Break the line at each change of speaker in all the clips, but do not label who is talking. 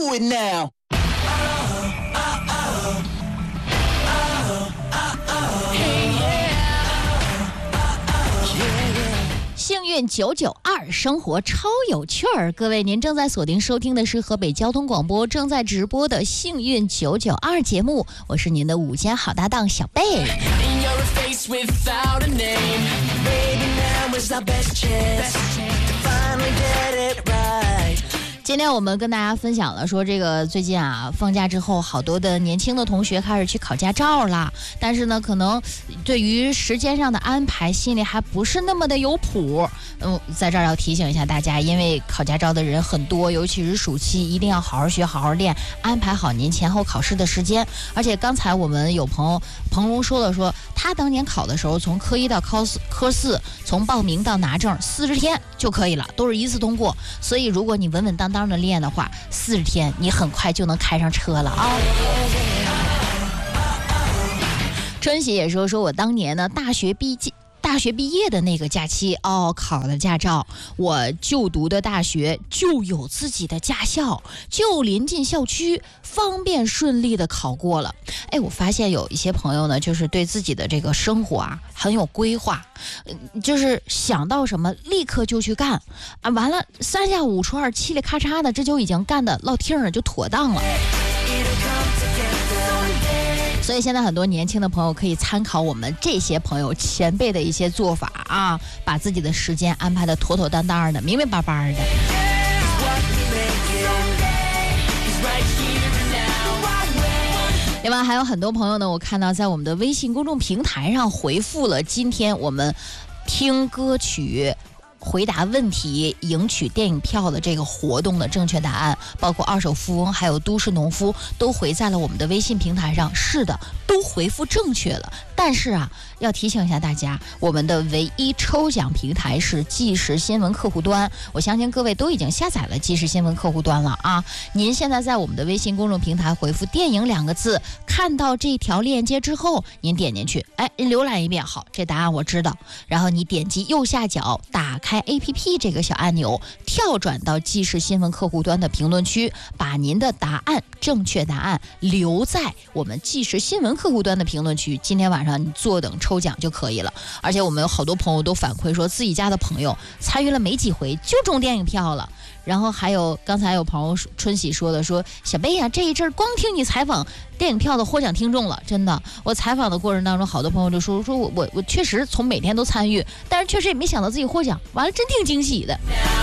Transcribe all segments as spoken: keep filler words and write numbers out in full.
do it now.
幸运九九二，生活超有趣儿。各位，您正在锁定收听的是河北交通广播正在直播的幸运九九二节目，我是您的午间好搭档小贝。今天我们跟大家分享了说，这个最近啊放假之后，好多的年轻的同学开始去考驾照了，但是呢，可能对于时间上的安排，心里还不是那么的有谱。嗯，在这儿要提醒一下大家，因为考驾照的人很多，尤其是暑期，一定要好好学、好好练，安排好您前后考试的时间。而且刚才我们有朋友彭龙说了说，他当年考的时候，从科一到科四，科四从报名到拿证四十天就可以了，都是一次通过。所以如果你稳稳当当的练的话，四十天你很快就能开上车了啊！春喜也说说我当年呢，大学毕业。大学毕业的那个假期哦，考了驾照。我就读的大学就有自己的驾校，就临近校区，方便顺利的考过了。哎，我发现有一些朋友呢，就是对自己的这个生活啊很有规划，就是想到什么立刻就去干啊，完了三下五除二，嘁里咔嚓的，这就已经干的落听了，就妥当了。所以现在很多年轻的朋友可以参考我们这些朋友前辈的一些做法啊，把自己的时间安排的妥妥当当的、明明白白的。另外还有很多朋友呢，我看到在我们的微信公众平台上回复了今天我们听歌曲回答问题赢取电影票的这个活动的正确答案，包括二手富翁还有都市农夫都回在了我们的微信平台上。是的，都回复正确了。但是啊，要提醒一下大家，我们的唯一抽奖平台是即时新闻客户端，我相信各位都已经下载了即时新闻客户端了啊。您现在在我们的微信公众平台回复电影两个字，看到这条链接之后，您点进去，哎，浏览一遍，好，这答案我知道，然后你点击右下角打开 A P P 这个小按钮，跳转到即时新闻客户端的评论区，把您的答案正确答案留在我们即时新闻客户端的评论区，今天晚上你坐等抽奖就可以了。而且我们有好多朋友都反馈说，自己家的朋友参与了没几回就中电影票了。然后还有刚才有朋友春喜说的，说小贝呀、啊，这一阵光听你采访电影票的获奖听众了，真的，我采访的过程当中，好多朋友就说说我我我确实从每天都参与，但是确实也没想到自己获奖，完了真挺惊喜的。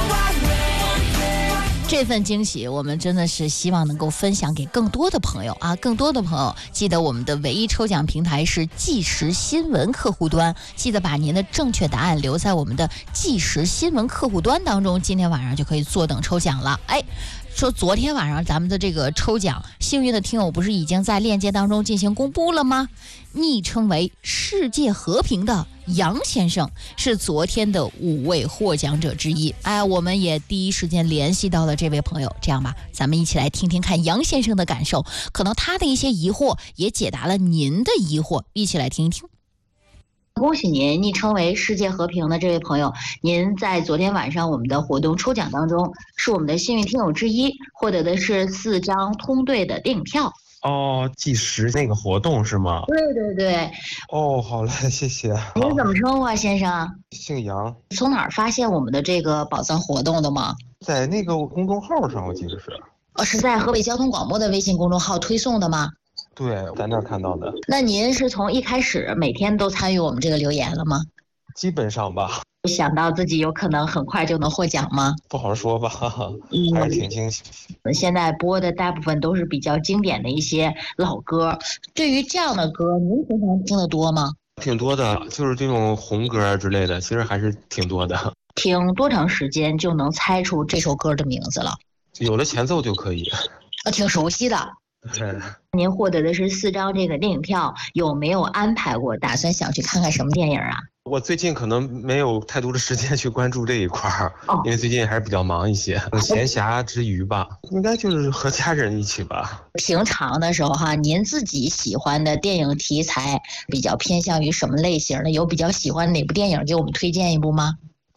这份惊喜我们真的是希望能够分享给更多的朋友啊，更多的朋友记得我们的唯一抽奖平台是即时新闻客户端，记得把您的正确答案留在我们的即时新闻客户端当中，今天晚上就可以坐等抽奖了。哎，说昨天晚上咱们的这个抽奖幸运的听友不是已经在链接当中进行公布了吗？昵称为世界和平的杨先生是昨天的五位获奖者之一。哎，我们也第一时间联系到了这位朋友，这样吧，咱们一起来听听看杨先生的感受，可能他的一些疑惑也解答了您的疑惑，一起来听一听。恭喜您，昵称为世界和平的这位朋友，您在昨天晚上我们的活动抽奖当中是我们的幸运听友之一，获得的是四张通兑的电影票。
哦，计时那个活动是吗？
对对对。
哦，好嘞，谢谢。
您怎么称呼啊，先生？
姓杨。
从哪儿发现我们的这个宝藏活动的吗？
在那个公众号上，我记得是。
哦，是在河北交通广播的微信公众号推送的吗？
对，在那儿看到的。
那您是从一开始每天都参与我们这个留言了吗？
基本上吧。
想到自己有可能很快就能获奖吗？
不好说吧，
嗯、
还是挺惊喜。
现在播的大部分都是比较经典的一些老歌，对于这样的歌，您平常听得多吗？
挺多的，就是这种红歌之类的，其实还是挺多的。
听多长时间就能猜出这首歌的名字了？
有了前奏就可以。
啊，挺熟悉的。
对。
您获得的是四张这个电影票，有没有安排过打算想去看看什么电影啊？
我最近可能没有太多的时间去关注这一块儿，
哦、
因为最近还是比较忙一些。闲暇之余吧，应该就是和家人一起吧。
平常的时候哈，您自己喜欢的电影题材比较偏向于什么类型的？有比较喜欢哪部电影给我们推荐一部吗？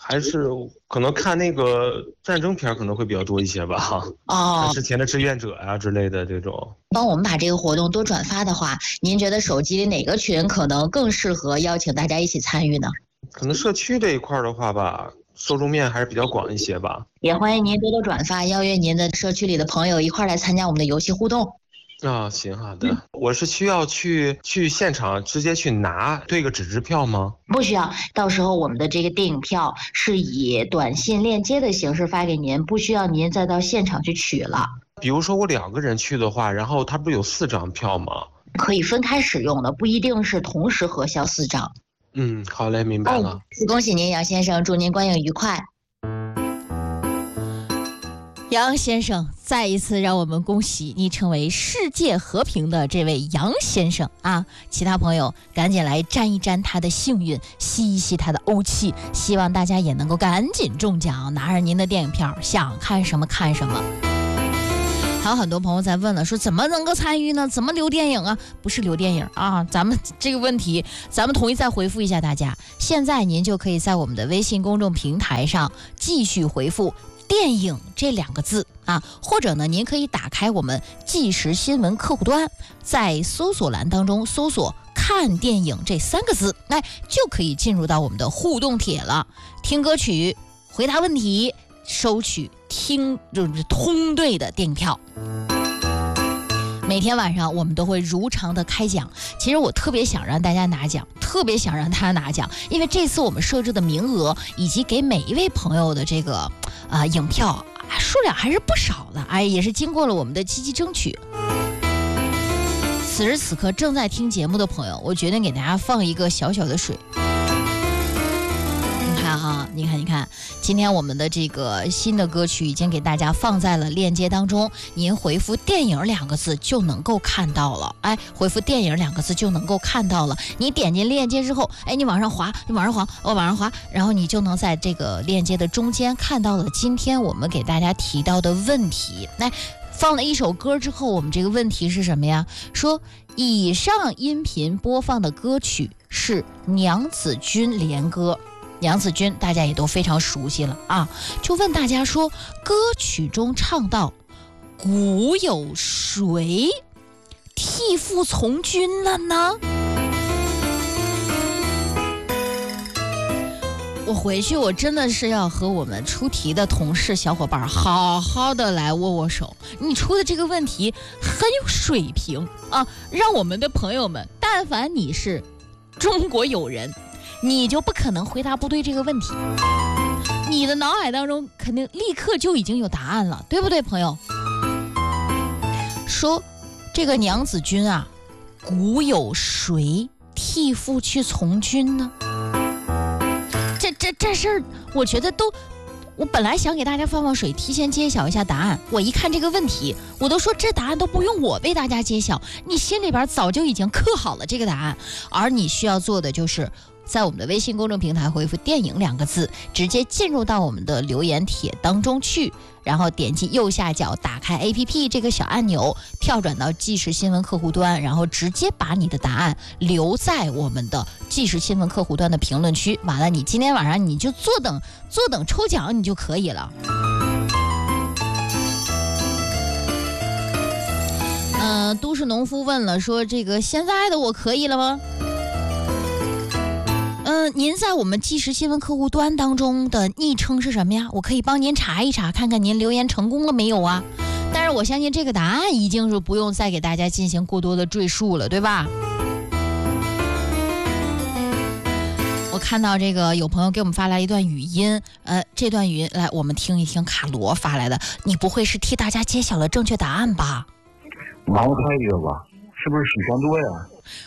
还是可能看那个战争片可能会比较多一些吧。
哦，
之前的志愿者呀、啊、之类的这种。
帮我们把这个活动多转发的话，您觉得手机里哪个群可能更适合邀请大家一起参与呢？
可能社区这一块的话吧，受众面还是比较广一些吧。
也欢迎您多多转发，邀约您的社区里的朋友一块来参加我们的游戏互动。
啊，行，好的。我是需要去去现场直接去拿对个纸质票吗？
不需要，到时候我们的这个电影票是以短信链接的形式发给您，不需要您再到现场去取了。
比如说我两个人去的话，然后他不是有四张票吗？
可以分开使用的，不一定是同时核销四张。
嗯，好嘞，明白了。
哦，恭喜您，杨先生，祝您观影愉快。杨先生，再一次让我们恭喜你成为世界和平的这位杨先生啊！其他朋友赶紧来沾一沾他的幸运，吸一吸他的欧气，希望大家也能够赶紧中奖，拿着您的电影票，想看什么看什么。还有很多朋友在问了，说怎么能够参与呢？怎么留电影啊？不是留电影啊，咱们这个问题，咱们统一再回复一下大家。现在您就可以在我们的微信公众平台上继续回复电影这两个字啊，或者呢，您可以打开我们即时新闻客户端，在搜索栏当中搜索看电影这三个字，那就可以进入到我们的互动帖了，听歌曲，回答问题，收取听就是通兑的电影票。每天晚上我们都会如常的开奖，其实我特别想让大家拿奖，特别想让大家拿奖，因为这次我们设置的名额以及给每一位朋友的这个啊、呃、影票数量还是不少的，哎，也是经过了我们的积极争取。此时此刻正在听节目的朋友，我决定给大家放一个小小的水。你看哈，你看，你看，今天我们的这个新的歌曲已经给大家放在了链接当中，您回复电影两个字就能够看到了。哎，回复电影两个字就能够看到了。你点进链接之后，哎，你往上滑，你往上滑，我往上滑，然后你就能在这个链接的中间看到了今天我们给大家提到的问题。来，放了一首歌之后，我们这个问题是什么呀？说以上音频播放的歌曲是娘子军联歌。娘子军大家也都非常熟悉了啊，就问大家说，歌曲中唱到古有谁替父从军了呢？我回去我真的是要和我们出题的同事小伙伴好好的来握握手，你出的这个问题很有水平啊，让我们的朋友们，但凡你是中国友人，你就不可能回答不对这个问题，你的脑海当中肯定立刻就已经有答案了，对不对，朋友？说这个娘子军啊，古有谁替父去从军呢？这这这事儿，我觉得都，我本来想给大家放放水，提前揭晓一下答案。我一看这个问题，我都说这答案都不用我为大家揭晓，你心里边早就已经刻好了这个答案，而你需要做的就是在我们的微信公众平台回复电影两个字，直接进入到我们的留言帖当中去，然后点击右下角打开 A P P 这个小按钮，跳转到即时新闻客户端，然后直接把你的答案留在我们的即时新闻客户端的评论区，完了你今天晚上你就坐等坐等抽奖你就可以了。嗯、呃，都市农夫问了，说这个现在的我可以了吗？嗯、呃，您在我们即时新闻客户端当中的昵称是什么呀？我可以帮您查一查，看看您留言成功了没有啊？但是我相信这个答案已经是不用再给大家进行过多的赘述了，对吧？我看到这个有朋友给我们发来一段语音，呃，这段语音来我们听一听，卡罗发来的。你不会是替大家揭晓了正确答案吧？
忙太热吧？是不是许三多呀？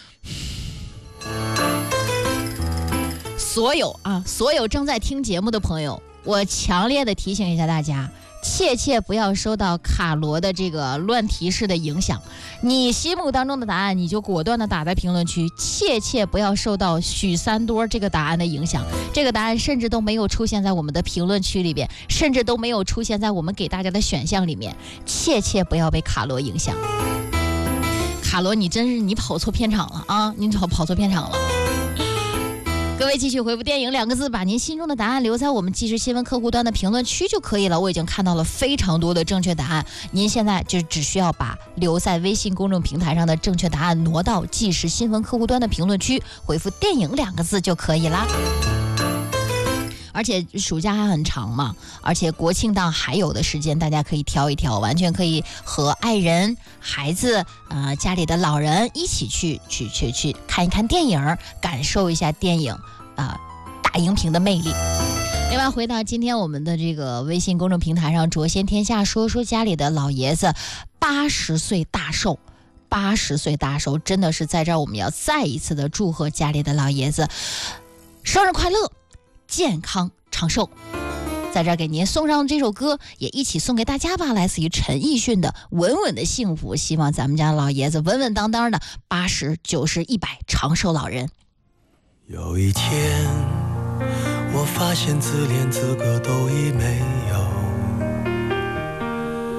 所有啊，所有正在听节目的朋友，我强烈的提醒一下大家，切切不要受到卡罗的这个乱提示的影响。你心目当中的答案，你就果断的打在评论区，切切不要受到许三多这个答案的影响。这个答案甚至都没有出现在我们的评论区里边，甚至都没有出现在我们给大家的选项里面，切切不要被卡罗影响。卡罗，你真是你跑错片场了啊！你跑跑错片场了。 各位继续回复电影两个字，把您心中的答案留在我们即时新闻客户端的评论区就可以了。我已经看到了非常多的正确答案，您现在就只需要把留在微信公众平台上的正确答案挪到即时新闻客户端的评论区，回复电影两个字就可以啦。而且暑假还很长嘛，而且国庆档还有的时间，大家可以挑一挑，完全可以和爱人、孩子、呃家里的老人一起去去去去看一看电影，感受一下电影啊、呃、大荧屏的魅力。另外，回到今天我们的这个微信公众平台上，卓先天下说说家里的老爷子八十岁大寿。八十岁大寿，真的是在这儿我们要再一次的祝贺家里的老爷子生日快乐，健康长寿。在这儿给您送上这首歌，也一起送给大家吧，来自于陈奕迅的《稳稳的幸福》。希望咱们家老爷子稳稳当当的八十九十一百长寿老人。
有一天我发现自怜资格都已没有，